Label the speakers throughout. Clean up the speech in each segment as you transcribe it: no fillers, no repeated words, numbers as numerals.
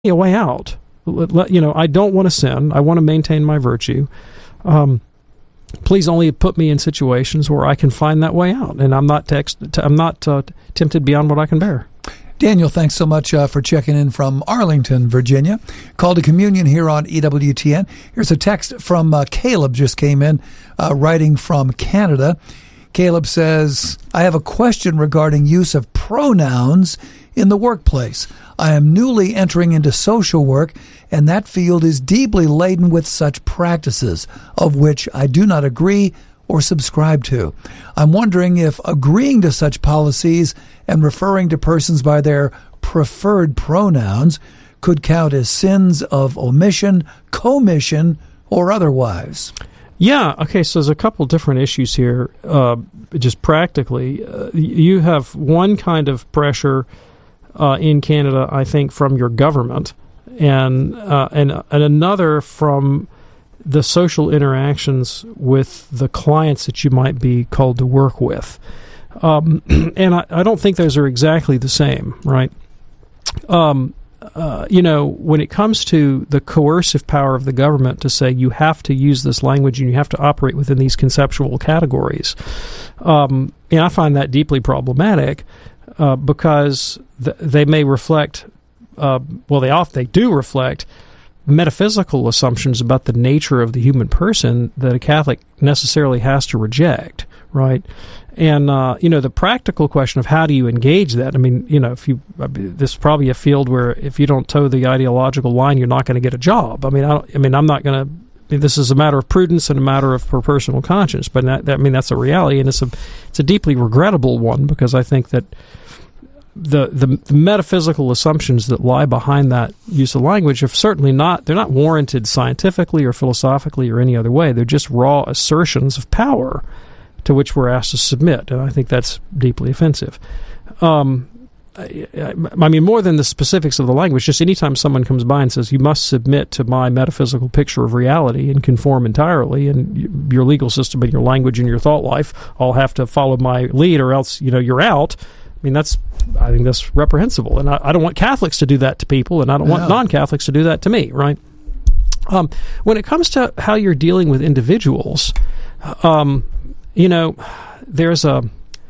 Speaker 1: a way out. I don't want to sin. I want to maintain my virtue. Please only put me in situations where I can find that way out, and I'm not tempted beyond what I can bear.
Speaker 2: Daniel, thanks so much for checking in from Arlington, Virginia. Call to Communion here on EWTN. Here's a text from Caleb, just came in, writing from Canada. Caleb says, I have a question regarding use of pronouns in the workplace. I am newly entering into social work, and that field is deeply laden with such practices, of which I do not agree or subscribe to. I'm wondering if agreeing to such policies and referring to persons by their preferred pronouns could count as sins of omission, commission, or otherwise.
Speaker 1: Yeah, okay, so there's a couple different issues here. Just practically, you have one kind of pressure in Canada, I think, from your government, and another from the social interactions with the clients that you might be called to work with. And I don't think those are exactly the same, right? When it comes to the coercive power of the government to say you have to use this language and you have to operate within these conceptual categories, I find that deeply problematic because they may reflect, they do reflect metaphysical assumptions about the nature of the human person that a Catholic necessarily has to reject, right? And, the practical question of how do you engage that? I mean, this is probably a field where if you don't toe the ideological line, you're not going to get a job. I'm not going to, this is a matter of prudence and a matter of personal conscience, but that's a reality, and it's a deeply regrettable one, because I think that the metaphysical assumptions that lie behind that use of language are certainly they're not warranted scientifically or philosophically or any other way. They're just raw assertions of power to which we're asked to submit, and I think that's deeply offensive. More than the specifics of the language, just anytime someone comes by and says, you must submit to my metaphysical picture of reality and conform entirely, and your legal system and your language and your thought life all have to follow my lead, or else, you're out. I think that's reprehensible, and I don't want Catholics to do that to people, and I don't want non-Catholics to do that to me, right? When it comes to how you're dealing with individuals, there's a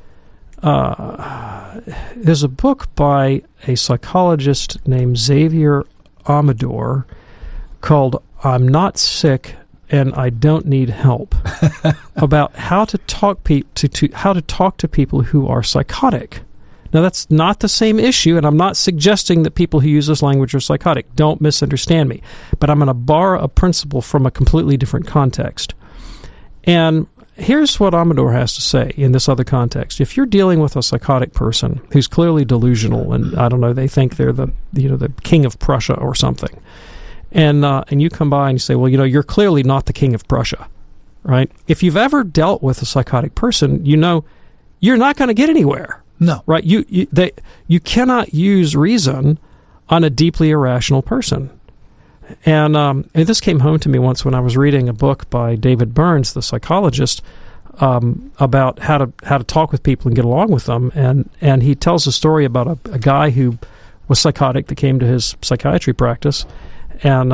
Speaker 1: book by a psychologist named Xavier Amador called "I'm Not Sick and I Don't Need Help" about how to talk to people who are psychotic. Now, that's not the same issue, and I'm not suggesting that people who use this language are psychotic. Don't misunderstand me. But I'm going to borrow a principle from a completely different context. And here's what Amador has to say in this other context. If you're dealing with a psychotic person who's clearly delusional, and I don't know, they think they're the king of Prussia or something, and you come by and you say, well, you're clearly not the king of Prussia, right? If you've ever dealt with a psychotic person, you're not going to get anywhere.
Speaker 2: No.
Speaker 1: Right? You cannot use reason on a deeply irrational person. And this came home to me once when I was reading a book by David Burns, the psychologist, about how to talk with people and get along with them. And he tells a story about a guy who was psychotic that came to his psychiatry practice. And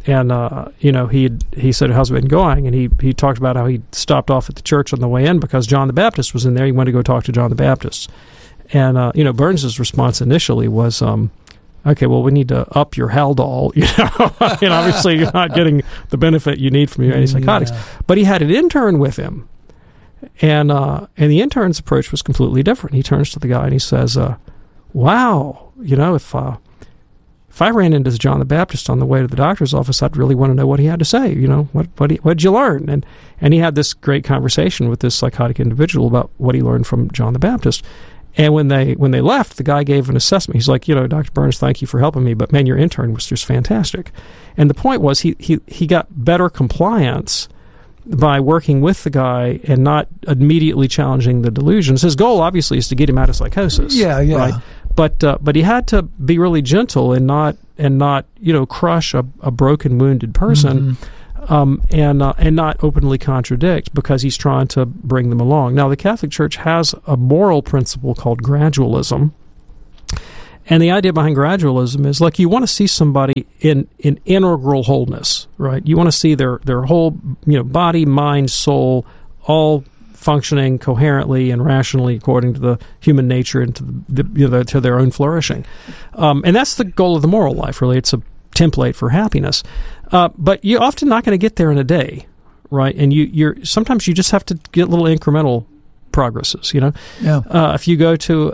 Speaker 1: he said, how's it been going? And he talked about how he stopped off at the church on the way in because John the Baptist was in there. He went to go talk to John the Baptist. And, Burns's response initially was, okay, well, we need to up your Haldol, and obviously you're not getting the benefit you need from your antipsychotics. Yeah. But he had an intern with him, and the intern's approach was completely different. He turns to the guy and he says, wow, if I ran into John the Baptist on the way to the doctor's office, I'd really want to know what he had to say. What'd you learn? And he had this great conversation with this psychotic individual about what he learned from John the Baptist. And when they left, the guy gave an assessment. He's like, Dr. Burns, thank you for helping me, but man, your intern was just fantastic. And the point was he got better compliance by working with the guy and not immediately challenging the delusions. His goal, obviously, is to get him out of psychosis.
Speaker 2: Yeah.
Speaker 1: Right? But he had to be really gentle and not crush a broken, wounded person. Mm-hmm. And not openly contradict because he's trying to bring them along. Now, the Catholic Church has a moral principle called gradualism, And the idea behind gradualism is, like, you want to see somebody in integral wholeness, right? You want to see their whole, body, mind, soul, all functioning coherently and rationally according to the human nature and to their own flourishing. And that's the goal of the moral life, really. It's a template for happiness. But you're often not going to get there in a day, right? And sometimes you just have to get little incremental progresses, Yeah. If you go to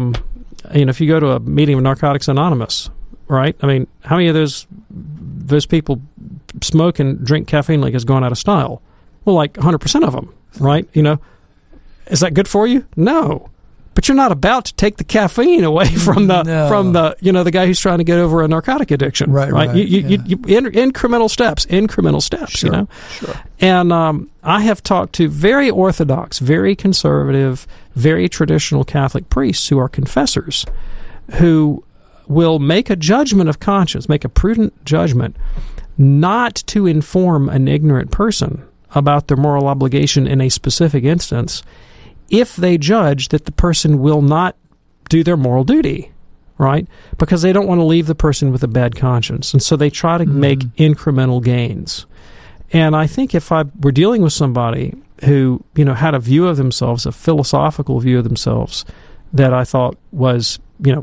Speaker 1: a meeting of Narcotics Anonymous, right? I mean, how many of those people smoke and drink caffeine like it's gone out of style? Well, like 100% of them, right? Is that good for you? No. But you're not about to take the caffeine away from the the guy who's trying to get over a narcotic addiction, right? You incremental steps,
Speaker 2: Sure.
Speaker 1: And I have talked to very orthodox, very conservative, very traditional Catholic priests who are confessors, who will make a judgment of conscience, make a prudent judgment, not to inform an ignorant person about their moral obligation in a specific instance, if they judge that the person will not do their moral duty, right? Because they don't want to leave the person with a bad conscience. And so they try to make incremental gains. And I think if I were dealing with somebody who, had a view of themselves, a philosophical view of themselves that I thought was,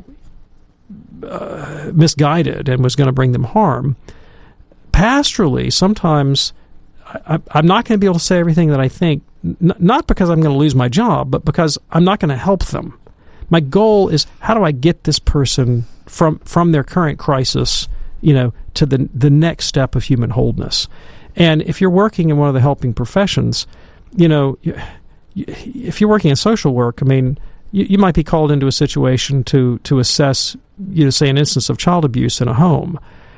Speaker 1: misguided and was going to bring them harm, pastorally, sometimes I'm not going to be able to say everything that I think, not because I'm going to lose my job, but because I'm not going to help them. My goal is, how do I get this person from their current crisis, to the next step of human wholeness? And if you're working in one of the helping professions, if you're working in social work, I mean, you might be called into a situation to assess, say, an instance of child abuse in a home,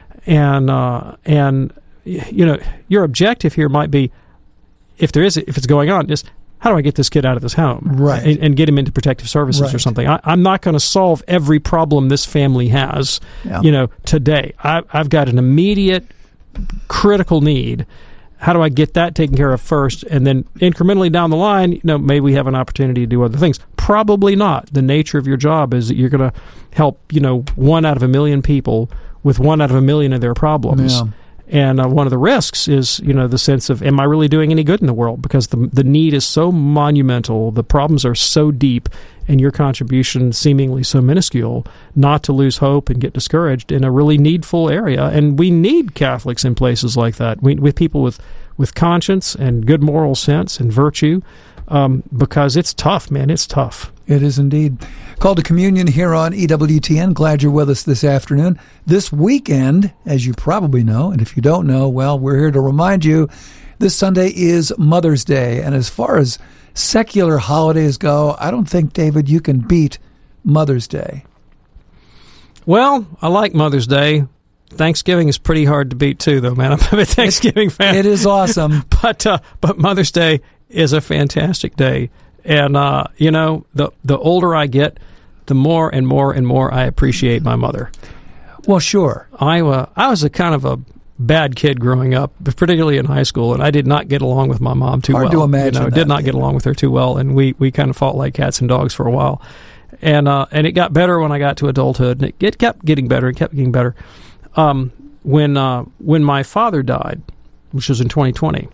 Speaker 1: and your objective here might be, if it's going on, just how do I get this kid out of this home,
Speaker 2: right,
Speaker 1: and get him into protective services or something. I'm not going to solve every problem this family has, today. I've got an immediate critical need. How do I get that taken care of first, and then incrementally down the line, maybe we have an opportunity to do other things. Probably not. The nature of your job is that you're going to help, 1 out of a million people with 1 out of a million of their problems.
Speaker 2: Yeah.
Speaker 1: And one of the risks is, the sense of, am I really doing any good in the world? Because the need is so monumental, the problems are so deep, and your contribution seemingly so minuscule, not to lose hope and get discouraged in a really needful area. And we need Catholics in places like that, with people with conscience and good moral sense and virtue, because it's tough, man. It's tough.
Speaker 2: It is indeed. Call to Communion here on EWTN. Glad you're with us this afternoon. This weekend, as you probably know, and if you don't know, well, we're here to remind you, this Sunday is Mother's Day. And as far as secular holidays go, I don't think, David, you can beat Mother's Day.
Speaker 1: Well, I like Mother's Day. Thanksgiving is pretty hard to beat too, though, man. I'm a big Thanksgiving fan.
Speaker 2: It is awesome.
Speaker 1: But Mother's Day is a fantastic day. And, the older I get, the more and more and more I appreciate my mother.
Speaker 2: Well, sure.
Speaker 1: I was a kind of a bad kid growing up, particularly in high school, and I did not get along with my mom too well.
Speaker 2: Hard to imagine that.
Speaker 1: Did not get along with her too well, and we kind of fought like cats and dogs for a while. And it got better when I got to adulthood, and it kept getting better and kept getting better. When my father died, which was in 2020,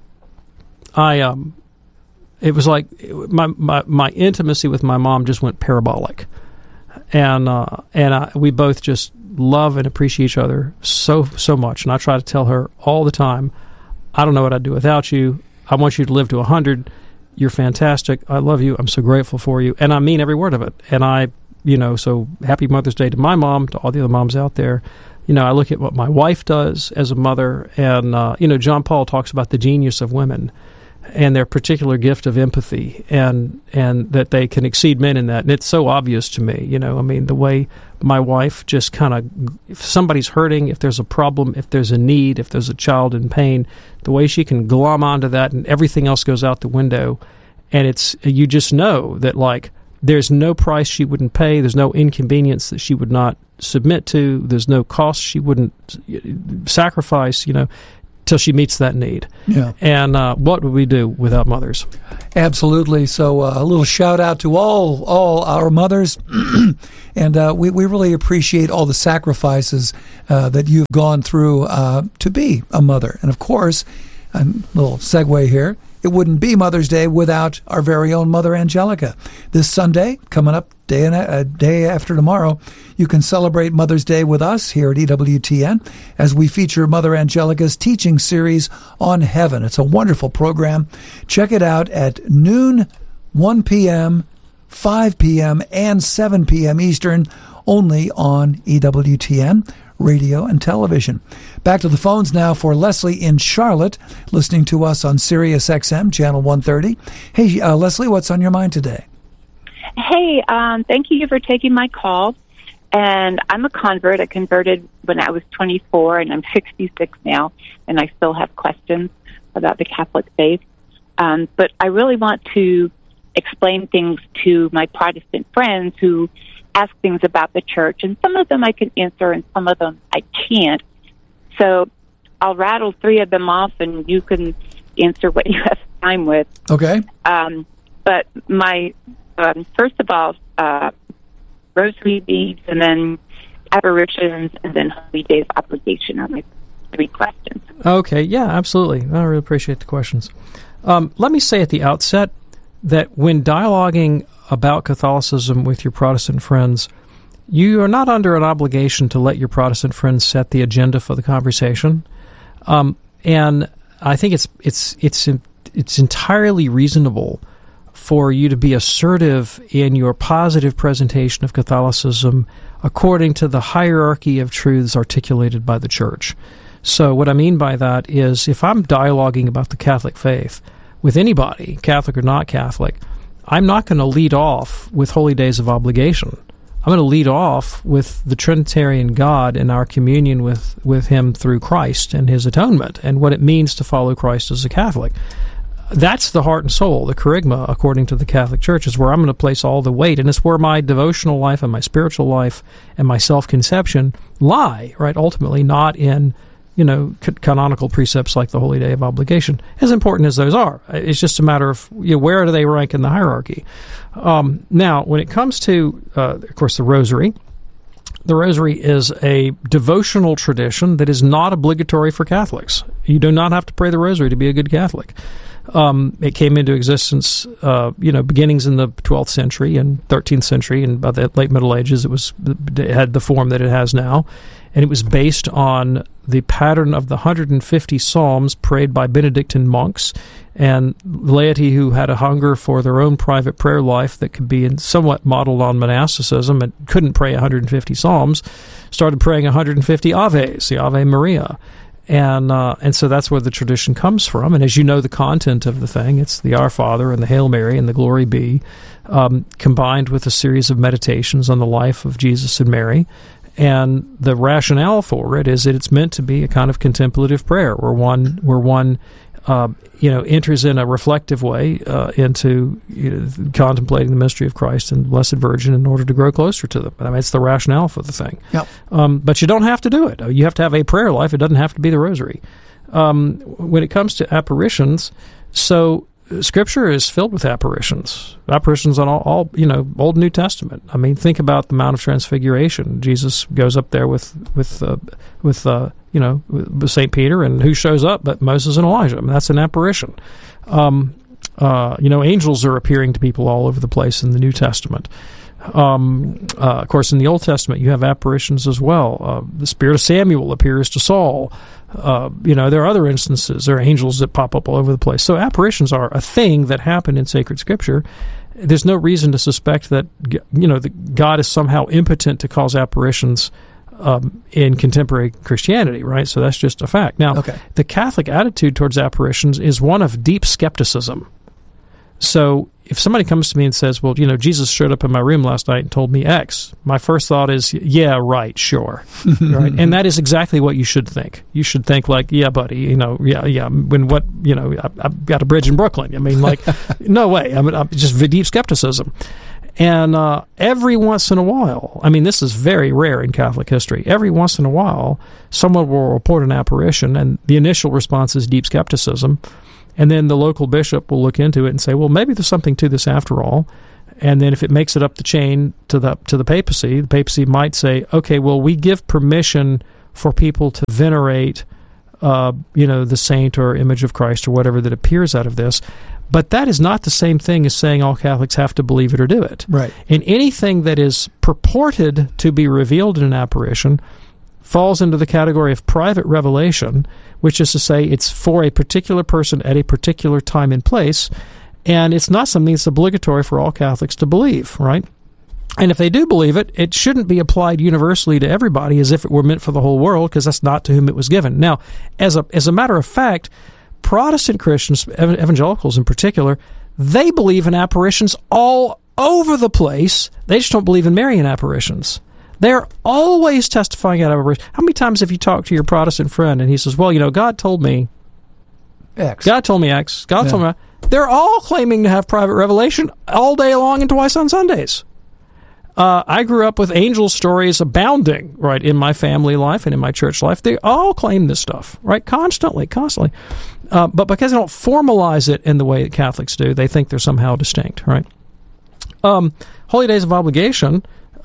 Speaker 1: it was like my intimacy with my mom just went parabolic, and we both just love and appreciate each other so much. And I try to tell her all the time, I don't know what I'd do without you. I want you to live to 100. You're fantastic. I love you. I'm so grateful for you, and I mean every word of it. And so happy Mother's Day to my mom, to all the other moms out there. I look at what my wife does as a mother, and John Paul talks about the genius of women and their particular gift of empathy, and that they can exceed men in that. And it's so obvious to me, the way my wife just kind of, if somebody's hurting, if there's a problem, if there's a need, if there's a child in pain, the way she can glom onto that and everything else goes out the window. And you just know that, like, there's no price she wouldn't pay. There's no inconvenience that she would not submit to. There's no cost she wouldn't sacrifice, till she meets that need.
Speaker 2: Yeah.
Speaker 1: And what would we do without mothers?
Speaker 2: Absolutely. So a little shout out to all our mothers. And we really appreciate all the sacrifices that you've gone through to be a mother. And of course, a little segue here, it wouldn't be Mother's Day without our very own Mother Angelica. This Sunday, coming up day after tomorrow, you can celebrate Mother's Day with us here at EWTN as we feature Mother Angelica's teaching series on heaven. It's a wonderful program. Check it out at noon, 1 p.m., 5 p.m., and 7 p.m. Eastern, only on EWTN radio and television. Back to the phones now for Leslie in Charlotte, listening to us on Sirius XM, channel 130. Hey, Leslie, what's on your mind today?
Speaker 3: Hey, thank you for taking my call. And I'm a convert. I converted when I was 24, and I'm 66 now, and I still have questions about the Catholic faith. But I really want to explain things to my Protestant friends who ask things about the church, and some of them I can answer and some of them I can't. So I'll rattle 3 of them off, and you can answer what you have time with.
Speaker 2: Okay.
Speaker 3: But my, first of all, rosary beads, and then apparitions, and then Holy Days obligation are my 3 questions.
Speaker 1: Okay, yeah, absolutely. I really appreciate the questions. Let me say at the outset that when dialoguing about Catholicism with your Protestant friends, you are not under an obligation to let your Protestant friends set the agenda for the conversation. And I think it's entirely reasonable for you to be assertive in your positive presentation of Catholicism according to the hierarchy of truths articulated by the Church. So what I mean by that is if I'm dialoguing about the Catholic faith with anybody, Catholic or not Catholic, I'm not going to lead off with Holy Days of obligation. I'm going to lead off with the Trinitarian God and our communion with Him through Christ and His atonement and what it means to follow Christ as a Catholic. That's the heart and soul, the kerygma, according to the Catholic Church, is where I'm going to place all the weight, and it's where my devotional life and my spiritual life and my self-conception lie, right? Ultimately, not in canonical precepts like the Holy Day of Obligation, as important as those are. It's just a matter of where do they rank in the hierarchy. Now, when it comes to, of course, the Rosary is a devotional tradition that is not obligatory for Catholics. You do not have to pray the Rosary to be a good Catholic. It came into existence, beginnings in the 12th century and 13th century, and by the late Middle Ages, it had the form that it has now. And it was based on the pattern of the 150 psalms prayed by Benedictine monks and laity who had a hunger for their own private prayer life that could be somewhat modeled on monasticism and couldn't pray 150 psalms, started praying 150 Aves, the Ave Maria. And so that's where the tradition comes from. And as you know, the content of the thing, it's the Our Father and the Hail Mary and the Glory Be, combined with a series of meditations on the life of Jesus and Mary. And the rationale for it is that it's meant to be a kind of contemplative prayer where one enters in a reflective way into contemplating the mystery of Christ and the Blessed Virgin in order to grow closer to them. I mean, it's the rationale for the thing.
Speaker 2: Yep.
Speaker 1: But you don't have to do it. You have to have a prayer life. It doesn't have to be the Rosary. When it comes to apparitions, so Scripture is filled with apparitions on all Old and New Testament. I mean, think about the Mount of Transfiguration. Jesus goes up there with St. Peter, and who shows up but Moses and Elijah? I mean, that's an apparition. Angels are appearing to people all over the place in the New Testament. Of course, in the Old Testament, you have apparitions as well. The spirit of Samuel appears to Saul. There are other instances. There are angels that pop up all over the place. So apparitions are a thing that happen in sacred Scripture. There's no reason to suspect that that God is somehow impotent to cause apparitions in contemporary Christianity, right? So that's just a fact. Now, The Catholic attitude towards apparitions is one of deep skepticism. So if somebody comes to me and says, well, Jesus showed up in my room last night and told me X, my first thought is, yeah, right, sure. Right? And that is exactly what you should think. You should think like, yeah, buddy, I've got a bridge in Brooklyn. I mean, like, no way. I mean, just deep skepticism. And every once in a while, I mean, this is very rare in Catholic history, every once in a while, someone will report an apparition, and the initial response is deep skepticism. And then the local bishop will look into it and say, well, maybe there's something to this after all. And then if it makes it up the chain to the papacy might say, okay, well, we give permission for people to venerate, the saint or image of Christ or whatever that appears out of this. But that is not the same thing as saying all Catholics have to believe it or do it.
Speaker 2: Right.
Speaker 1: And anything that is purported to be revealed in an apparition falls into the category of private revelation, which is to say it's for a particular person at a particular time and place, and it's not something that's obligatory for all Catholics to believe, right? And if they do believe it, it shouldn't be applied universally to everybody as if it were meant for the whole world, because that's not to whom it was given. Now, as a matter of fact, Protestant Christians, evangelicals in particular, they believe in apparitions all over the place. They just don't believe in Marian apparitions. They're always testifying at apparitions. How many times have you talked to your Protestant friend and he says, well, God told me
Speaker 2: X.
Speaker 1: God told me X. God told me Y. They're all claiming to have private revelation all day long and twice on Sundays. I grew up with angel stories abounding, right, in my family life and in my church life. They all claim this stuff, right, constantly. But because they don't formalize it in the way that Catholics do, they think they're somehow distinct, right? Holy Days of Obligation.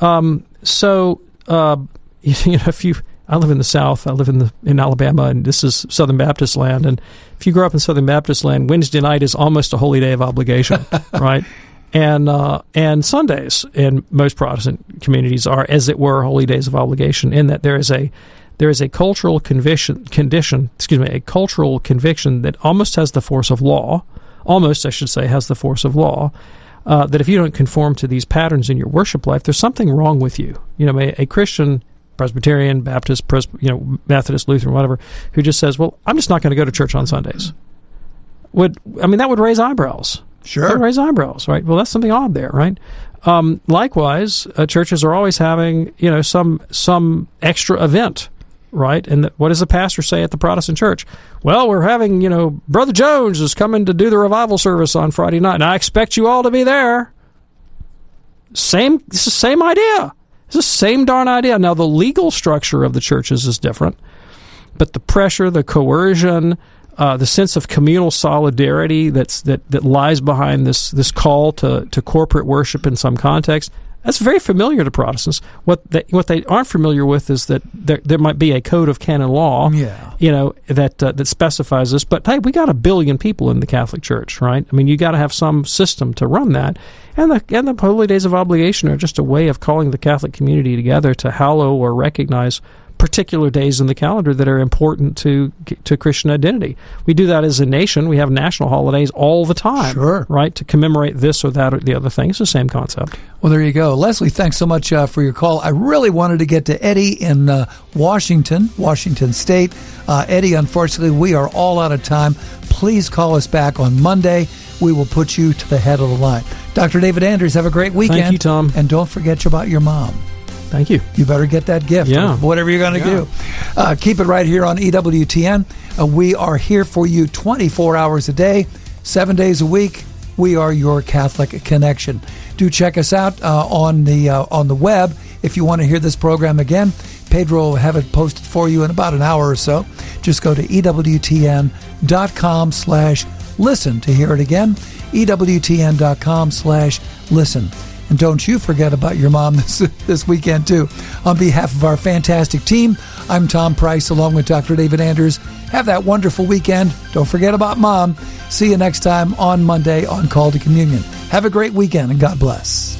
Speaker 1: I live in the South. I live in Alabama, and this is Southern Baptist land. And if you grow up in Southern Baptist land, Wednesday night is almost a holy day of obligation, right? And Sundays in most Protestant communities are, as it were, holy days of obligation. In that there is a cultural conviction that almost has the force of law. Almost, I should say, has the force of law. That if you don't conform to these patterns in your worship life, there's something wrong with you. A Christian, Presbyterian, Baptist, Methodist, Lutheran, whatever, who just says, well, I'm just not going to go to church on Sundays. That would raise eyebrows.
Speaker 2: Sure.
Speaker 1: That would raise eyebrows, right? Well, that's something odd there, right? Likewise, churches are always having, some extra event, right? And what does the pastor say at the Protestant church? Well, we're having, Brother Jones is coming to do the revival service on Friday night, and I expect you all to be there. It's the same idea. It's the same darn idea. Now, the legal structure of the churches is different, but the pressure, the coercion, the sense of communal solidarity that lies behind this call to corporate worship in some context, that's very familiar to Protestants. What they aren't familiar with is that there might be a code of canon law, that specifies this. But hey, we got 1 billion people in the Catholic Church, right? I mean, you got to have some system to run that. And the Holy Days of Obligation are just a way of calling the Catholic community together to hallow or recognize particular days in the calendar that are important to Christian identity. We do that as a nation. We have national holidays all the time,
Speaker 2: sure,
Speaker 1: right, to commemorate this or that or the other thing. It's the same concept.
Speaker 2: Well, there you go. Leslie, thanks so much for your call. I really wanted to get to Eddie in Washington State. Eddie, unfortunately, we are all out of time. Please call us back on Monday. We will put you to the head of the line. Dr. David Anders, have a great weekend.
Speaker 1: Thank you, Tom.
Speaker 2: And don't forget about your mom.
Speaker 1: Thank you.
Speaker 2: You better get that gift.
Speaker 1: Yeah.
Speaker 2: Whatever you're going to do. Keep it right here on EWTN. We are here for you 24 hours a day, 7 days a week. We are your Catholic connection. Do check us out on the web if you want to hear this program again. Pedro will have it posted for you in about an hour or so. Just go to EWTN.com/listen to hear it again. EWTN.com/listen. And don't you forget about your mom this weekend, too. On behalf of our fantastic team, I'm Tom Price, along with Dr. David Anders. Have that wonderful weekend. Don't forget about Mom. See you next time on Monday on Call to Communion. Have a great weekend, and God bless.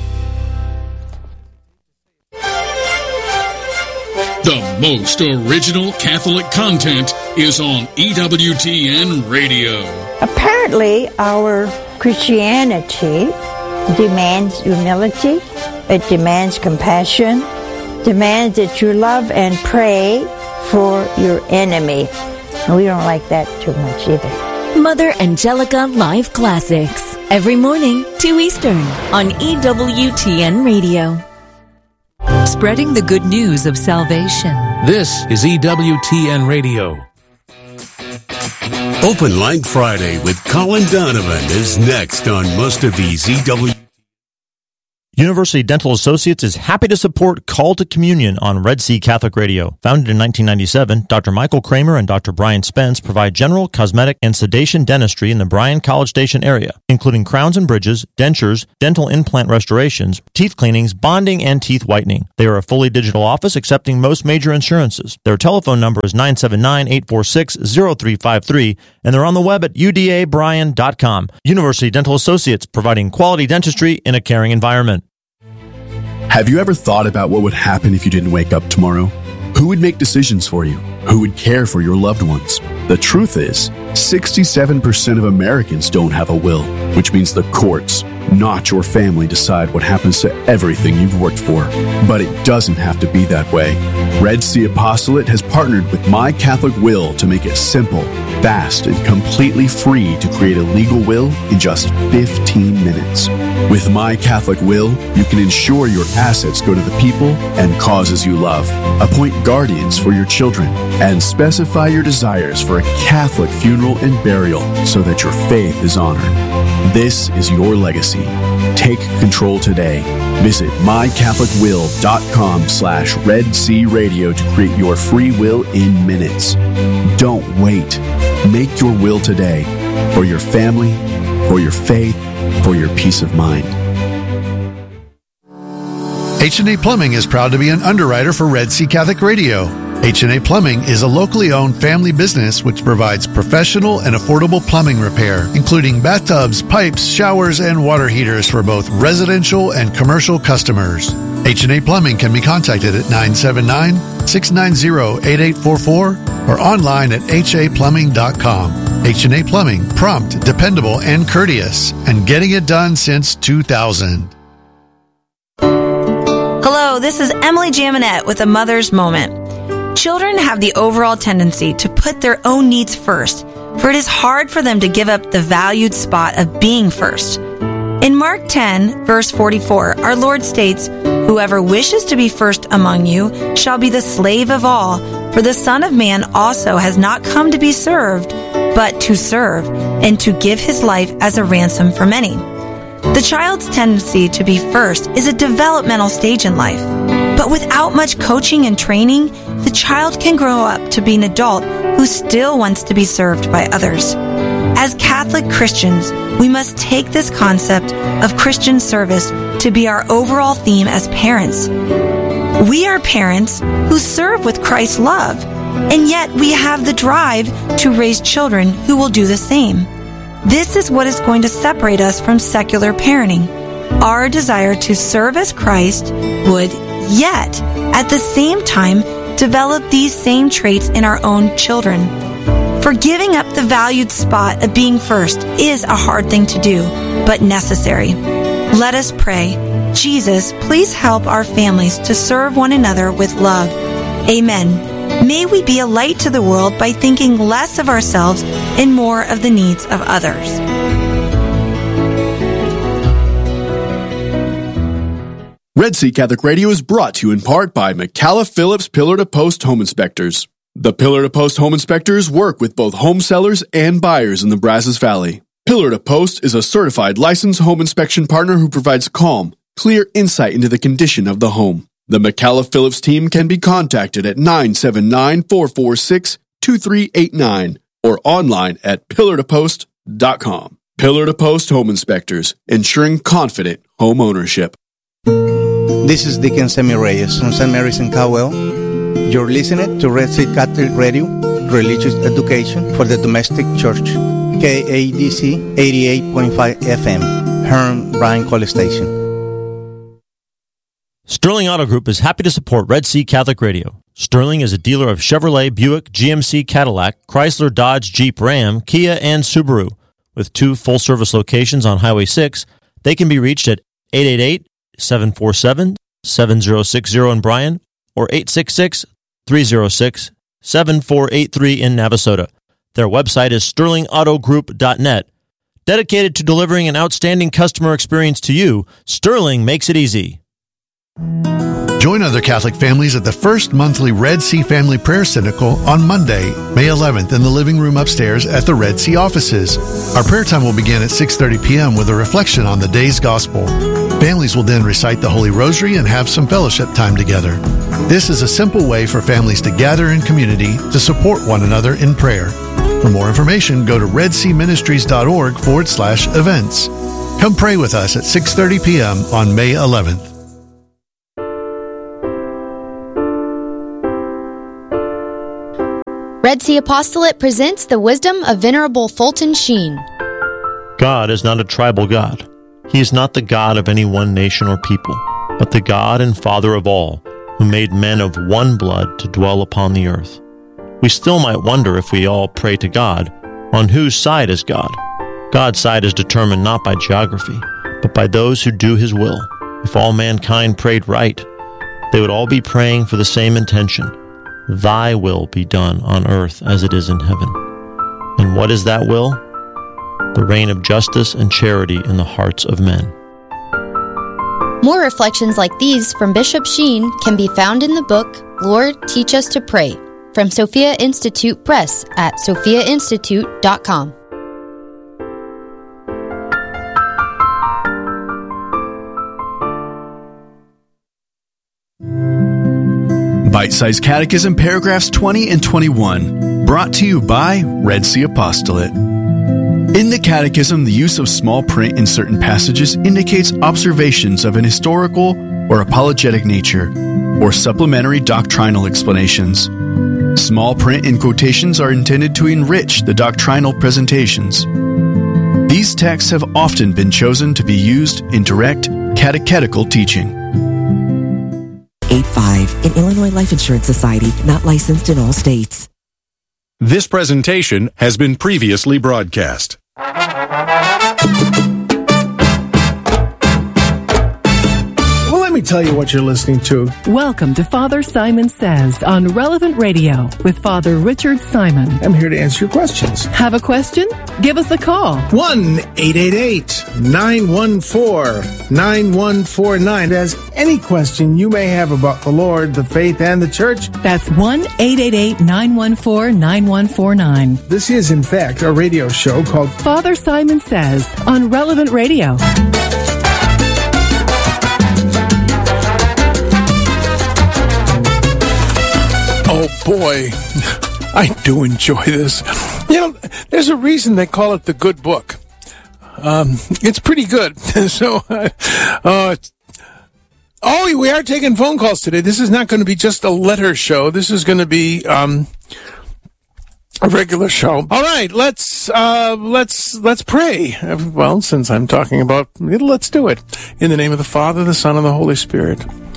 Speaker 4: The most original Catholic content is on EWTN Radio.
Speaker 5: Apparently, our Christianity demands humility, it demands compassion, demands that you love and pray for your enemy. And we don't like that too much either.
Speaker 6: Mother Angelica Live Classics, every morning, 2 Eastern, on EWTN Radio.
Speaker 7: Spreading the good news of salvation.
Speaker 8: This is EWTN Radio.
Speaker 9: Open Line Friday with Colin Donovan is next on most of these EWTN University Dental Associates is happy to support Call to Communion on Red Sea Catholic Radio. Founded in 1997, Dr. Michael Kramer and Dr. Brian Spence provide general, cosmetic, and sedation dentistry in the Bryan College Station area, including crowns and bridges, dentures, dental implant restorations, teeth cleanings, bonding, and teeth whitening. They are a fully digital office accepting most major insurances. Their telephone number is 979-846-0353, and they're on the web at udabryan.com. University Dental Associates, providing quality dentistry in a caring environment.
Speaker 10: Have you ever thought about what would happen if you didn't wake up tomorrow? Who would make decisions for you? Who would care for your loved ones? The truth is, 67% of Americans don't have a will, which means the courts, not your family, decide what happens to everything you've worked for. But it doesn't have to be that way. Red Sea Apostolate has partnered with My Catholic Will to make it simple, fast, and completely free to create a legal will in just 15 minutes. With My Catholic Will, you can ensure your assets go to the people and causes you love, appoint guardians for your children, and specify your desires for a Catholic funeral and burial so that your faith is honored. This is your legacy. Take control today. Visit mycatholicwill.com/Red Sea Radio to create your free will in minutes. Don't wait. Make your will today for your family, for your faith, for your peace of mind.
Speaker 11: H&A Plumbing is proud to be an underwriter for Red Sea Catholic Radio. H&A Plumbing is a locally owned family business which provides professional and affordable plumbing repair, including bathtubs, pipes, showers, and water heaters for both residential and commercial customers. H&A Plumbing can be contacted at 979-690-8844 or online at haplumbing.com. H&A Plumbing, prompt, dependable, and courteous, and getting it done since 2000.
Speaker 12: Hello, this is Emily Jaminet with A Mother's Moment. Children have the overall tendency to put their own needs first, for it is hard for them to give up the valued spot of being first. In Mark 10, verse 44, our Lord states, "Whoever wishes to be first among you shall be the slave of all, for the Son of Man also has not come to be served, but to serve, and to give his life as a ransom for many." The child's tendency to be first is a developmental stage in life. But without much coaching and training, the child can grow up to be an adult who still wants to be served by others. As Catholic Christians, we must take this concept of Christian service to be our overall theme as parents. We are parents who serve with Christ's love, and yet we have the drive to raise children who will do the same. This is what is going to separate us from secular parenting. Our desire to serve as Christ would, yet, at the same time, develop these same traits in our own children. For giving up the valued spot of being first is a hard thing to do, but necessary. Let us pray. Jesus, please help our families to serve one another with love. Amen. May we be a light to the world by thinking less of ourselves and more of the needs of others.
Speaker 10: Red Sea Catholic Radio is brought to you in part by McAuliffe Phillips Pillar to Post Home Inspectors. The Pillar to Post Home Inspectors work with both home sellers and buyers in the Brazos Valley. Pillar to Post is a certified licensed home inspection partner who provides calm, clear insight into the condition of the home. The McAuliffe Phillips team can be contacted at 979-446-2389 or online at pillartopost.com. Pillar to Post Home Inspectors, ensuring confident home ownership.
Speaker 13: This is Deacon Sammy Reyes from St. Mary's in Cowell. You're listening to Red Sea Catholic Radio, Religious Education for the Domestic Church, KADC 88.5 FM, Hearn, Bryan College Station.
Speaker 9: Sterling Auto Group is happy to support Red Sea Catholic Radio. Sterling is a dealer of Chevrolet, Buick, GMC, Cadillac, Chrysler, Dodge, Jeep, Ram, Kia, and Subaru. With 2 full-service locations on Highway 6, they can be reached at 888-747-7060 in Bryan or 866-306-7483 in Navasota. Their website is sterlingautogroup.net. Dedicated to delivering an outstanding customer experience to you, Sterling makes it easy.
Speaker 11: Join other Catholic families at the first monthly Red Sea Family Prayer Synodical on Monday, May 11th in the living room upstairs at the Red Sea offices. Our prayer time will begin at 6:30 p.m. with a reflection on the day's gospel. Families will then recite the Holy Rosary and have some fellowship time together. This is a simple way for families to gather in community to support one another in prayer. For more information, go to redseaministries.org/events. Come pray with us at 6:30 p.m. on May 11th.
Speaker 14: Red Sea Apostolate presents the wisdom of Venerable Fulton Sheen.
Speaker 9: God is not a tribal God. He is not the God of any one nation or people, but the God and Father of all, who made men of one blood to dwell upon the earth. We still might wonder if we all pray to God, on whose side is God? God's side is determined not by geography, but by those who do His will. If all mankind prayed right, they would all be praying for the same intention. Thy will be done on earth as it is in heaven. And what is that will? The reign of justice and charity in the hearts of men.
Speaker 14: More reflections like these from Bishop Sheen can be found in the book, Lord, Teach Us to Pray, from Sophia Institute Press at sophiainstitute.com.
Speaker 10: Bite-sized Catechism, paragraphs 20 and 21, brought to you by Red Sea Apostolate. In the Catechism, the use of small print in certain passages indicates observations of an historical or apologetic nature, or supplementary doctrinal explanations. Small print in quotations are intended to enrich the doctrinal presentations. These texts have often been chosen to be used in direct catechetical teaching.
Speaker 15: 85, an Illinois Life Insurance Society, not licensed in all states.
Speaker 16: This presentation has been previously broadcast.
Speaker 17: Well, let me tell you what you're listening to.
Speaker 18: Welcome to Father Simon Says on Relevant Radio with Father Richard Simon.
Speaker 17: I'm here to answer your questions.
Speaker 18: Have a question? Give us a call.
Speaker 17: 1-888-914-9149. As any question you may have about the Lord, the faith, and the church.
Speaker 18: That's 1-888-914-9149.
Speaker 17: This is, in fact, a radio show called
Speaker 18: Father Simon Says on Relevant Radio.
Speaker 19: Oh, boy. I do enjoy this. You know, there's a reason they call it the good book. It's pretty good. So, we are taking phone calls today. This is not going to be just a letter show. This is going to be a regular show. All right, let's pray. Well, since I'm talking about it, let's do it. In the name of the Father, the Son, and the Holy Spirit.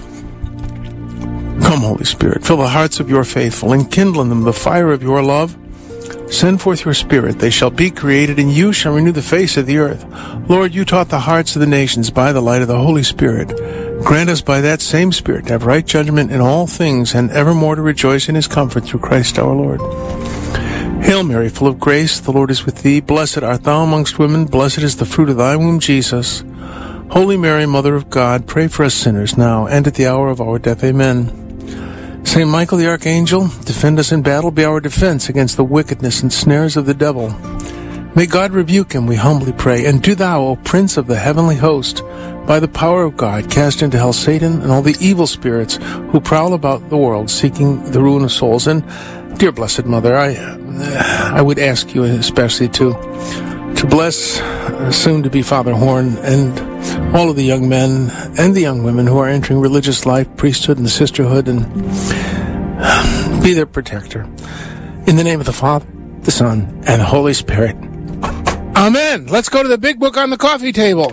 Speaker 19: Come, Holy Spirit, fill the hearts of your faithful, and kindle in them the fire of your love. Send forth your Spirit, they shall be created, and you shall renew the face of the earth. Lord, you taught the hearts of the nations by the light of the Holy Spirit. Grant us by that same Spirit to have right judgment in all things, and evermore to rejoice in his comfort through Christ our Lord. Hail Mary, full of grace, the Lord is with thee. Blessed art thou amongst women, blessed is the fruit of thy womb, Jesus. Holy Mary, Mother of God, pray for us sinners now and at the hour of our death. Amen. Saint Michael the Archangel, defend us in battle, be our defense against the wickedness and snares of the devil. May God rebuke him, we humbly pray. And do thou, O Prince of the heavenly host, by the power of God, cast into hell Satan and all the evil spirits who prowl about the world seeking the ruin of souls. And, dear Blessed Mother, I would ask you especially to bless soon-to-be Father Horn and all of the young men and the young women who are entering religious life, priesthood, and sisterhood, and be their protector. In the name of the Father, the Son, and the Holy Spirit. Amen. Let's go to the big book on the coffee table.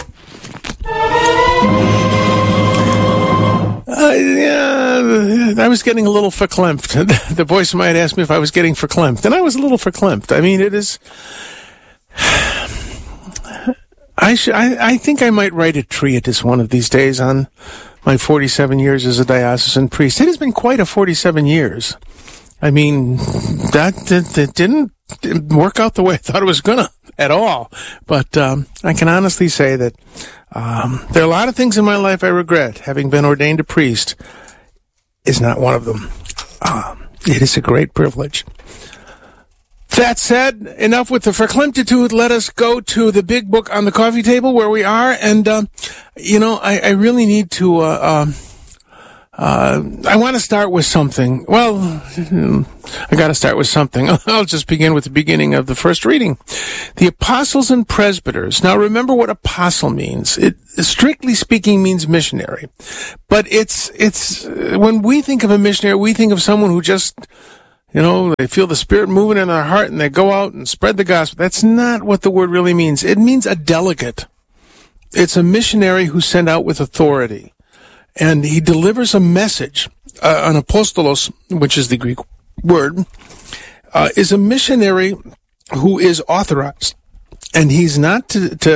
Speaker 19: I was getting a little verklempt. The voice might ask me if I was getting verklempt, and I was a little verklempt. I mean, it is... I think I might write a treatise one of these days on my 47 years as a diocesan priest. It has been quite a 47 years. I mean, that didn't work out the way I thought it was gonna at all. But I can honestly say that there are a lot of things in my life I regret. Having been ordained a priest is not one of them. It is a great privilege. That said, enough with the verklemtitude. Let us go to the big book on the coffee table where we are. And, I really need to, I want to start with something. Well, I got to start with something. I'll just begin with the beginning of the first reading. The apostles and presbyters. Now remember what apostle means. It, strictly speaking, means missionary. But it's, when we think of a missionary, we think of someone who just, they feel the Spirit moving in their heart and they go out and spread the gospel. That's not what the word really means. It means a delegate. It's a missionary who's sent out with authority. And he delivers a message. An apostolos, which is the Greek word, is a missionary who is authorized. And he's not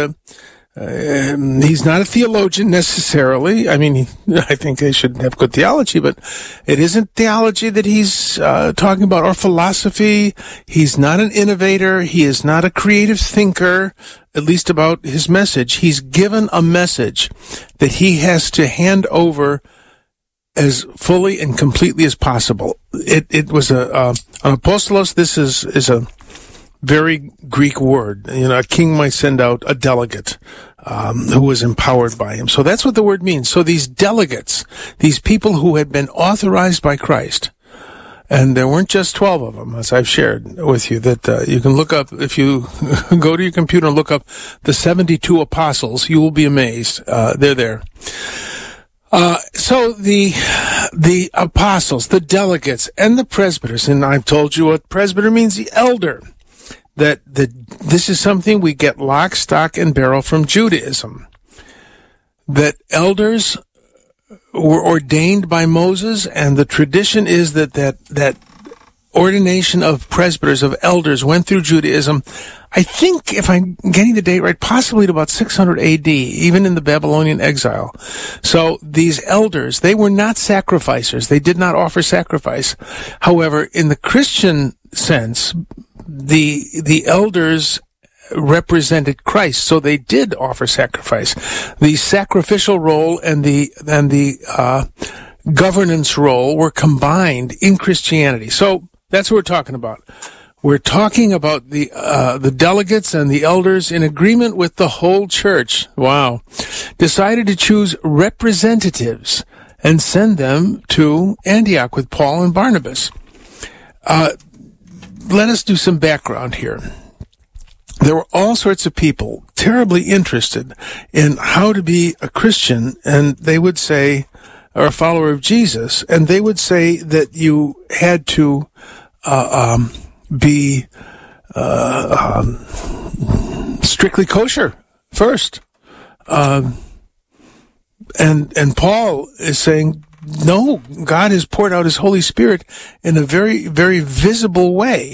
Speaker 19: he's not a theologian necessarily. I mean, I think they should have good theology, but it isn't theology that he's talking about, or philosophy. He's not an innovator. He is not a creative thinker, at least about his message. He's given a message that he has to hand over as fully and completely as possible. It was an apostolos. This is a very Greek word. A king might send out a delegate who was empowered by him. So that's what the word means. So these delegates, these people who had been authorized by Christ, and there weren't just 12 of them, as I've shared with you, that you can look up, if you go to your computer and look up the 72 apostles, you will be amazed. They're there. So the apostles, the delegates, and the presbyters, and I've told you what presbyter means, the elder. That this is something we get lock, stock, and barrel from Judaism. That elders were ordained by Moses, and the tradition is that ordination of presbyters, of elders, went through Judaism. I think, if I'm getting the date right, possibly at about 600 AD, even in the Babylonian exile. So these elders, they were not sacrificers. They did not offer sacrifice. However, in the Christian sense, the elders represented Christ, so they did offer sacrifice. The sacrificial role and the governance role were combined in Christianity. So that's what we're talking about. We're talking about the delegates and the elders in agreement with the whole church. Wow. Decided to choose representatives and send them to Antioch with Paul and Barnabas. Let us do some background here. There were all sorts of people terribly interested in how to be a Christian, and they would say, or a follower of Jesus, and they would say that you had to be strictly kosher first. And Paul is saying, no, God has poured out his Holy Spirit in a very, very visible way.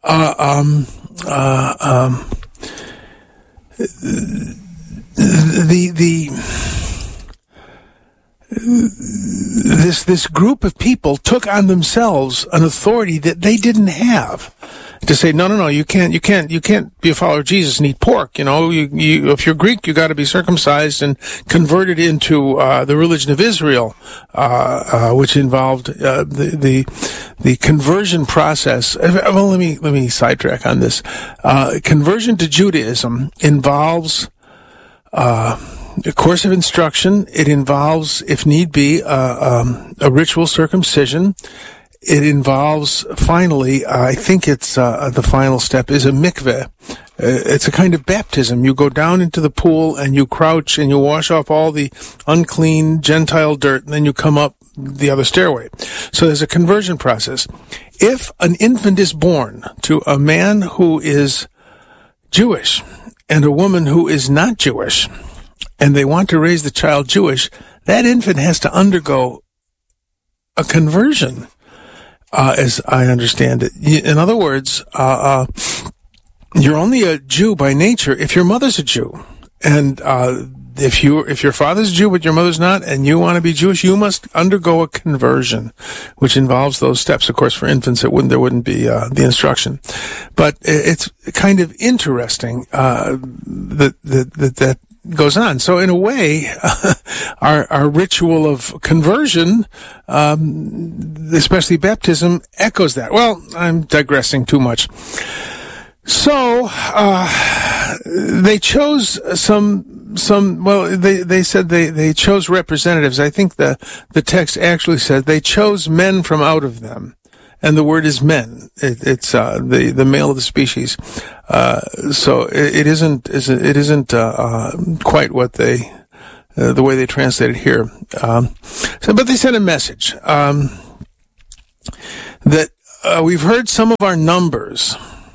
Speaker 19: This group of people took on themselves an authority that they didn't have. To say, no, you can't be a follower of Jesus and eat pork. If you're Greek, you got to be circumcised and converted into the religion of Israel, which involved the conversion process. Well, let me sidetrack on this. Conversion to Judaism involves a course of instruction. It involves, if need be, a ritual circumcision. It involves, finally, I think it's the final step is a mikveh. It's a kind of baptism. You go down into the pool and you crouch and you wash off all the unclean Gentile dirt, and then you come up the other stairway. So there's a conversion process. If an infant is born to a man who is Jewish and a woman who is not Jewish, and they want to raise the child Jewish, that infant has to undergo a conversion. As I understand it. In other words, you're only a Jew by nature if your mother's a Jew. And if your father's a Jew but your mother's not, and you want to be Jewish, you must undergo a conversion, which involves those steps. Of course, for infants, there wouldn't be the instruction. But it's kind of interesting that goes on. So in a way, our ritual of conversion, especially baptism, echoes that. Well, I'm digressing too much. So, they chose they said they chose representatives. I think the text actually said they chose men from out of them. And the word is men. It's the male of the species. So it isn't quite what the way they translate it here. But they sent a message that we've heard some of our numbers.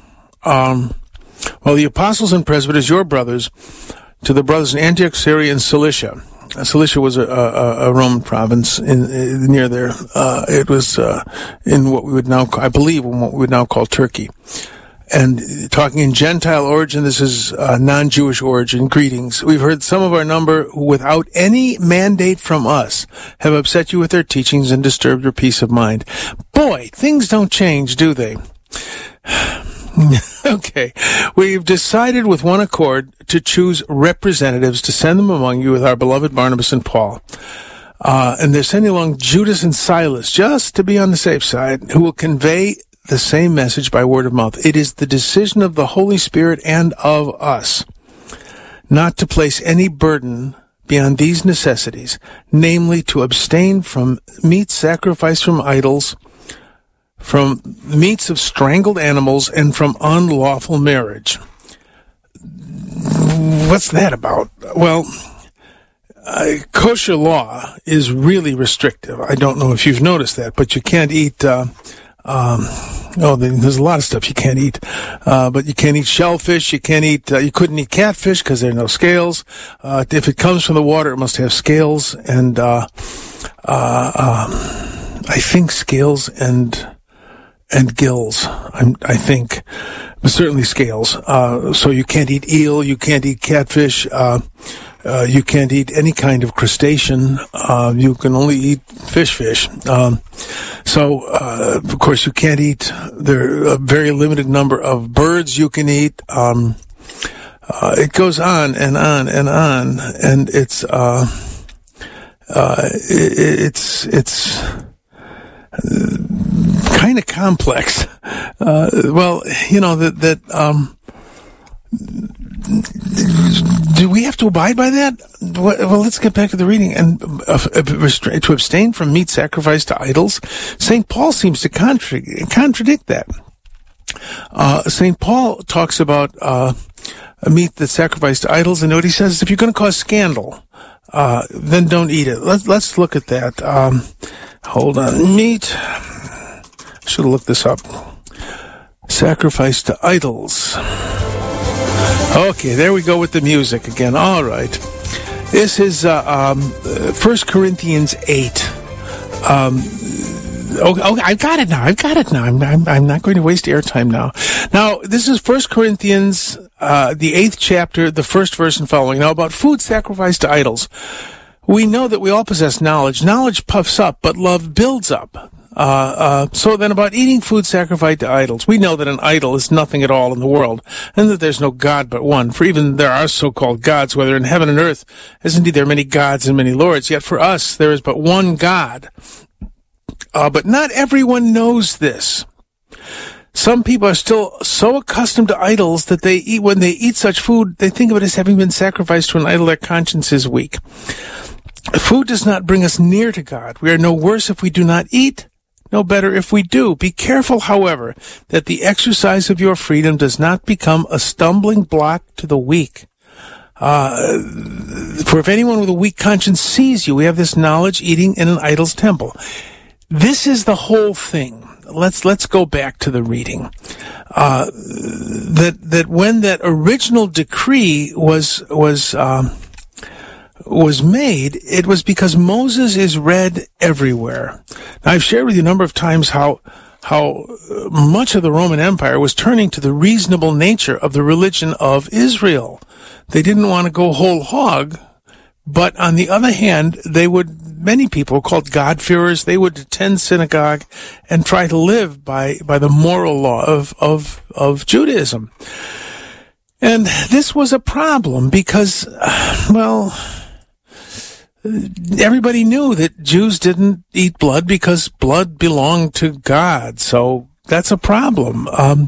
Speaker 19: The apostles and presbyters, your brothers, to the brothers in Antioch, Syria, and Cilicia. Cilicia was a Roman province near there. It was in what we would now, call Turkey. And talking in Gentile origin, this is non-Jewish origin. Greetings. We've heard some of our number who, without any mandate from us, have upset you with their teachings and disturbed your peace of mind. Boy, things don't change, do they? Okay. We've decided with one accord to choose representatives to send them among you with our beloved Barnabas and Paul. And they're sending along Judas and Silas just to be on the safe side, who will convey the same message by word of mouth. It is the decision of the Holy Spirit and of us not to place any burden beyond these necessities, namely to abstain from meat sacrificed from idols, from meats of strangled animals, and from unlawful marriage. What's that about? Well, kosher law is really restrictive. I don't know if you've noticed that, but you can't eat, there's a lot of stuff you can't eat. But you can't eat shellfish, you couldn't eat catfish because there are no scales. If it comes from the water, it must have scales, and, I think scales and gills, I think, but certainly scales. So you can't eat eel, you can't eat catfish, you can't eat any kind of crustacean, you can only eat fish. So, of course, you can't eat, there are a very limited number of birds you can eat. It goes on and on and on, and it's kind of complex. Do we have to abide by that? Well, let's get back to the reading. And to abstain from meat sacrificed to idols, St. Paul seems to contradict that. St. Paul talks about a meat that's sacrificed to idols, and what he says is, if you're going to cause scandal, then don't eat it. Let's look at that. Hold on. Meat. Should have looked this up. Sacrifice to idols. Okay, there we go with the music again. All right. This is 1 Corinthians 8. I've got it now. I'm not going to waste airtime now. Now, this is 1 Corinthians, the 8th chapter, the first verse and following. Now, about food sacrificed to idols. We know that we all possess knowledge. Knowledge puffs up, but love builds up. So then about eating food sacrificed to idols. We know that an idol is nothing at all in the world, and that there's no God but one. For even there are so-called gods, whether in heaven and earth, as indeed there are many gods and many lords, yet for us there is but one God. But not everyone knows this. Some people are still so accustomed to idols that when they eat such food, they think of it as having been sacrificed to an idol. Their conscience is weak. Food does not bring us near to God. We are no worse if we do not eat, no better if we do. Be careful, however, that the exercise of your freedom does not become a stumbling block to the weak. For if anyone with a weak conscience sees you, we have this knowledge eating in an idol's temple. This is the whole thing. Let's go back to the reading. That when that original decree was made, it was because Moses is read everywhere. Now, I've shared with you a number of times how much of the Roman Empire was turning to the reasonable nature of the religion of Israel. They didn't want to go whole hog, but on the other hand, many people called God-fearers, they would attend synagogue and try to live by the moral law of Judaism. And this was a problem because, well, everybody knew that Jews didn't eat blood because blood belonged to God. So that's a problem.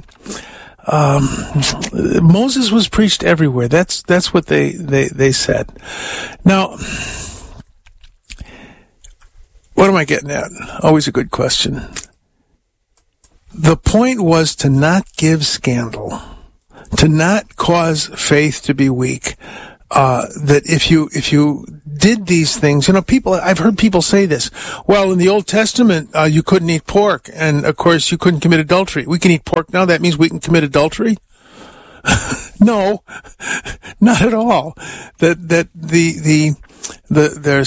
Speaker 19: Moses was preached everywhere. That's what they said. Now, what am I getting at? Always a good question. The point was to not give scandal, to not cause faith to be weak. That if you did these things, I've heard people say this. Well, in the Old Testament, you couldn't eat pork, and of course you couldn't commit adultery. We can eat pork now. That means we can commit adultery? No, not at all. There are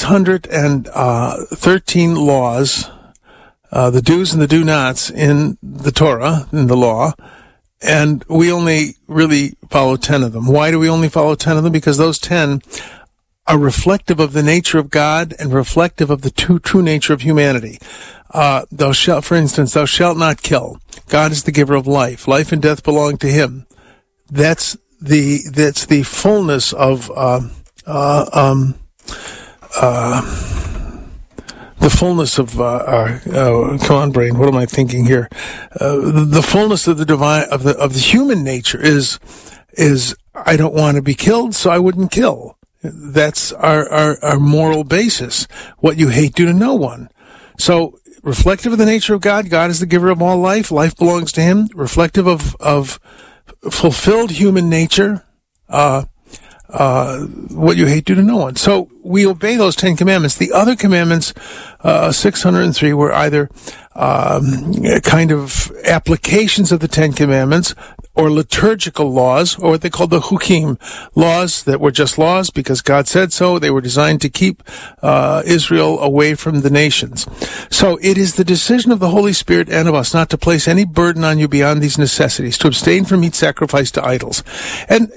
Speaker 19: 613 laws, the do's and the do-nots in the Torah, in the law. And we only really follow 10 of them. Why do we only follow 10 of them? Because those 10 are reflective of the nature of God and reflective of the true nature of humanity. For instance, thou shalt not kill. God is the giver of life. Life and death belong to Him. That's the fullness of the fullness of come on, brain. What am I thinking here? The fullness of the divine of the human nature is I don't want to be killed, so I wouldn't kill. That's our moral basis. What you hate, do to no one. So reflective of the nature of God. God is the giver of all life. Life belongs to Him. Reflective of fulfilled human nature. What you hate, do to no one. So we obey those 10 commandments. The other commandments, 603, were either kind of applications of the 10 commandments, or liturgical laws, or what they call the hukim, laws that were just laws because God said so. They were designed to keep Israel away from the nations. So it is the decision of the Holy Spirit and of us not to place any burden on you beyond these necessities, to abstain from meat sacrificed to idols. And,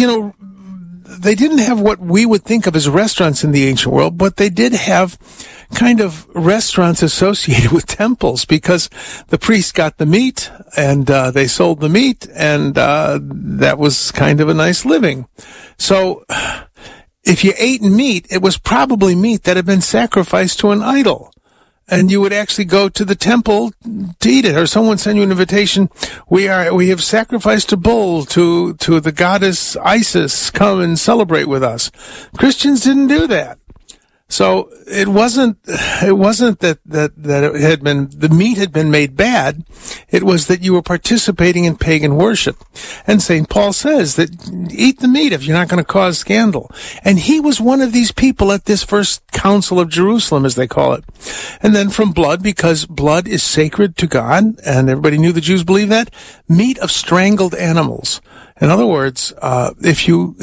Speaker 19: they didn't have what we would think of as restaurants in the ancient world, but they did have kind of restaurants associated with temples because the priests got the meat and they sold the meat, and that was kind of a nice living. So if you ate meat, it was probably meat that had been sacrificed to an idol. And you would actually go to the temple to eat it, or someone send you an invitation. We have sacrificed a bull to the goddess Isis. Come and celebrate with us. Christians didn't do that. So it wasn't that it had been, the meat had been made bad. It was that you were participating in pagan worship. And St. Paul says that eat the meat if you're not going to cause scandal. And he was one of these people at this first Council of Jerusalem, as they call it. And then from blood, because blood is sacred to God, and everybody knew the Jews believed that, meat of strangled animals. In other words, if you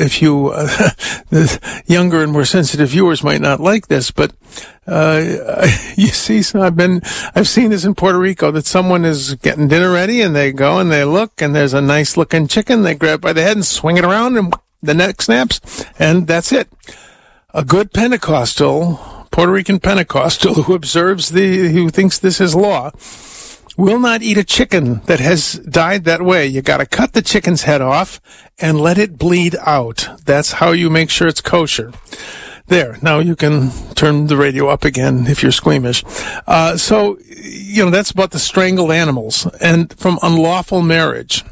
Speaker 19: the younger and more sensitive viewers might not like this, but you see, so I've seen this in Puerto Rico, that someone is getting dinner ready and they go and they look and there's a nice looking chicken, they grab by the head and swing it around and the neck snaps, and that's it. A good Pentecostal, Puerto Rican Pentecostal who thinks this is law, will not eat a chicken that has died that way. You got to cut the chicken's head off and let it bleed out. That's how you make sure it's kosher. There. Now you can turn the radio up again if you're squeamish. So that's about the strangled animals. And from unlawful marriage,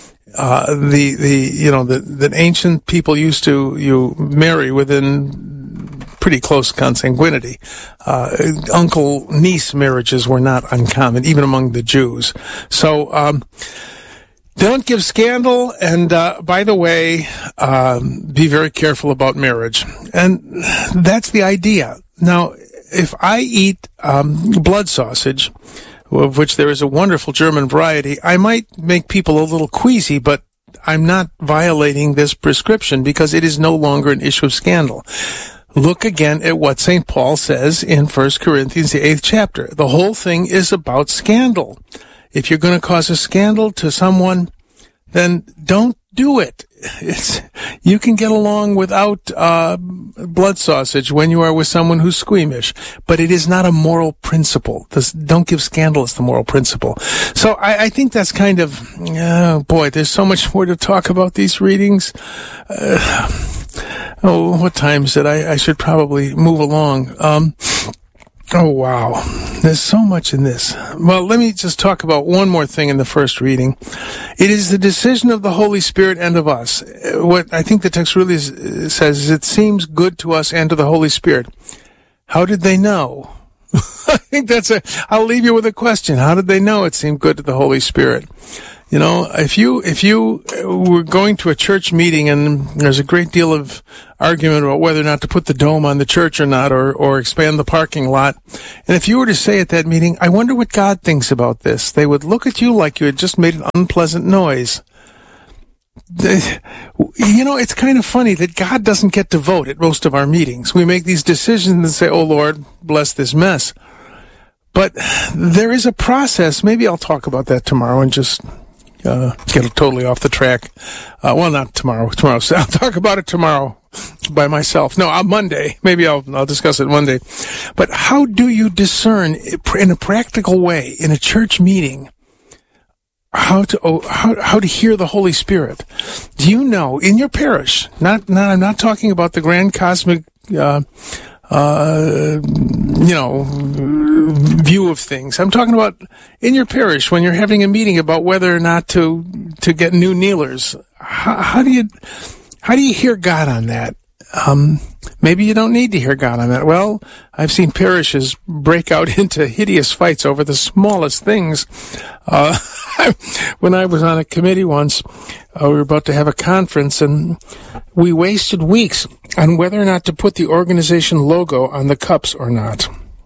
Speaker 19: the ancient people used to marry within pretty close consanguinity. Uncle-niece marriages were not uncommon, even among the Jews. So, don't give scandal, and by the way, be very careful about marriage. And that's the idea. Now, if I eat blood sausage, of which there is a wonderful German variety, I might make people a little queasy, but I'm not violating this prescription because it is no longer an issue of scandal. Look again at what St. Paul says in 1 Corinthians, the 8th chapter. The whole thing is about scandal. If you're going to cause a scandal to someone, then don't do it. you can get along without blood sausage when you are with someone who's squeamish, but it is not a moral principle. Don't give scandalous the moral principle. So I think that's kind of, boy, there's so much more to talk about these readings. What time is it? I should probably move along. Oh, wow. There's so much in this. Well, let me just talk about one more thing in the first reading. It is the decision of the Holy Spirit and of us. What I think the text really says is it seems good to us and to the Holy Spirit. How did they know? I think I'll leave you with a question. How did they know it seemed good to the Holy Spirit? You know, if you were going to a church meeting and there's a great deal of argument about whether or not to put the dome on the church or not, or expand the parking lot, and if you were to say at that meeting, I wonder what God thinks about this, they would look at you like you had just made an unpleasant noise. You know, it's kind of funny that God doesn't get to vote at most of our meetings. We make these decisions and say, oh Lord, bless this mess. But there is a process. Maybe I'll talk about that tomorrow and just get totally off the track. Well, not tomorrow. I'll talk about it tomorrow by myself. No, on Monday. Maybe I'll discuss it Monday. But how do you discern in a practical way in a church meeting how to hear the Holy Spirit? Do you know in your parish? I'm not talking about the grand cosmic view of things. I'm talking about in your parish when you're having a meeting about whether or not to get new kneelers. How do you hear God on that? Maybe you don't need to hear God on that. Well, I've seen parishes break out into hideous fights over the smallest things. When I was on a committee once, we were about to have a conference, and we wasted weeks on whether or not to put the organization logo on the cups or not.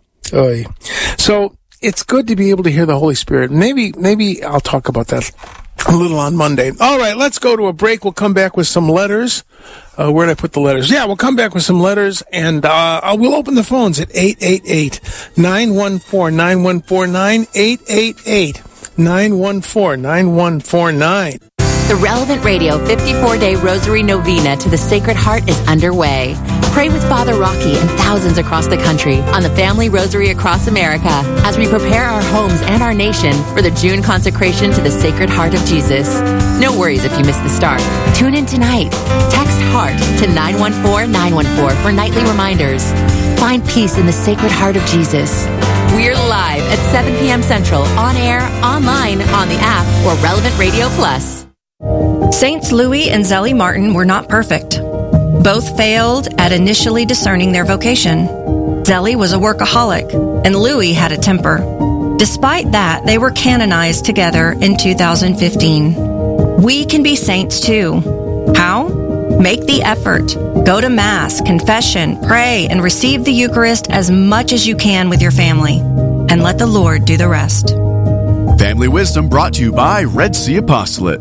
Speaker 19: So it's good to be able to hear the Holy Spirit. Maybe I'll talk about that a little on Monday. All right, let's go to a break. We'll come back with some letters. Where did I put the letters? Yeah, we'll come back with some letters, and we'll open the phones at 888-914-9149, 888-914-9149.
Speaker 20: The Relevant Radio 54-Day Rosary Novena to the Sacred Heart is underway. Pray with Father Rocky and thousands across the country on the Family Rosary across America as we prepare our homes and our nation for the June consecration to the Sacred Heart of Jesus. No worries if you miss the start. Tune in tonight. Text HEART to 914-914 for nightly reminders. Find peace in the Sacred Heart of Jesus. We're live at 7 p.m. Central, on air, online, on the app, or Relevant Radio Plus.
Speaker 21: Saints Louis and Zelly Martin were not perfect. Both failed at initially discerning their vocation. Zelly was a workaholic, and Louis had a temper. Despite that, they were canonized together in 2015. We can be saints too. How? Make the effort. Go to Mass, confession, pray, and receive the Eucharist as much as you can with your family. And let the Lord do the rest.
Speaker 10: Family Wisdom brought to you by Red Sea Apostolate.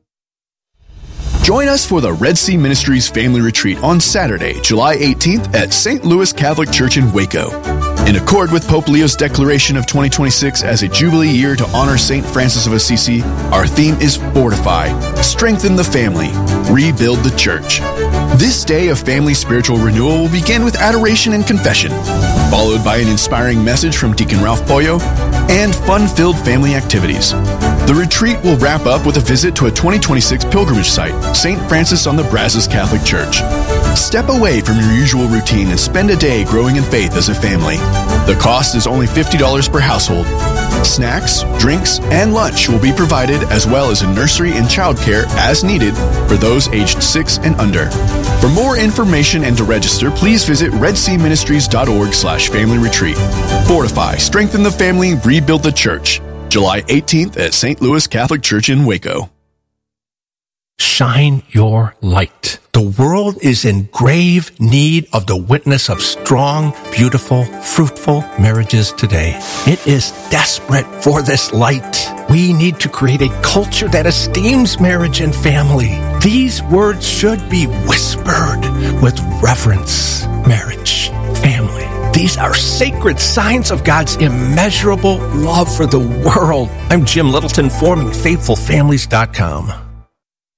Speaker 10: Join us for the Red Sea Ministries Family Retreat on Saturday, July 18th at St. Louis Catholic Church in Waco. In accord with Pope Leo's declaration of 2026 as a Jubilee year to honor St. Francis of Assisi, our theme is Fortify, Strengthen the Family, Rebuild the Church. This day of family spiritual renewal will begin with adoration and confession, followed by an inspiring message from Deacon Ralph Pollo and fun-filled family activities. The retreat will wrap up with a visit to a 2026 pilgrimage site, St. Francis on the Brazos Catholic Church. Step away from your usual routine and spend a day growing in faith as a family. The cost is only $50 per household. Snacks, drinks, and lunch will be provided, as well as a nursery and childcare as needed for those aged 6 and under. For more information and to register, please visit redseaministries.org/family retreat. Fortify, strengthen the family, rebuild the church. July 18th at St. Louis Catholic Church in Waco.
Speaker 8: Shine your light. The world is in grave need of the witness of strong, beautiful, fruitful marriages today. It is desperate for this light. We need to create a culture that esteems marriage and family. These words should be whispered with reverence. Marriage, family. These are sacred signs of God's immeasurable love for the world. I'm Jim Littleton, forming FaithfulFamilies.com.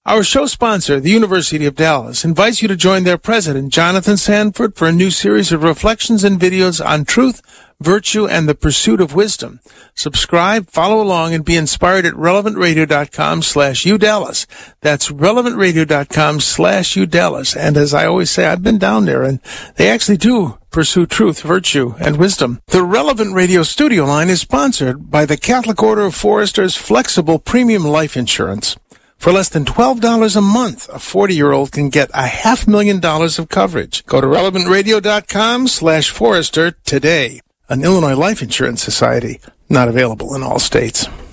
Speaker 19: Our show sponsor, the University of Dallas, invites you to join their president, Jonathan Sanford, for a new series of reflections and videos on truth, virtue, and the pursuit of wisdom. Subscribe, follow along, and be inspired at relevantradio.com/udallas. That's relevantradio.com/udallas. And as I always say, I've been down there, and they actually do pursue truth, virtue, and wisdom. The Relevant Radio studio line is sponsored by the Catholic Order of Foresters Flexible Premium Life Insurance. For less than $12 a month, a 40-year-old can get $500,000 of coverage. Go to relevantradio.com/Forester today. An Illinois Life Insurance Society, not available in all states.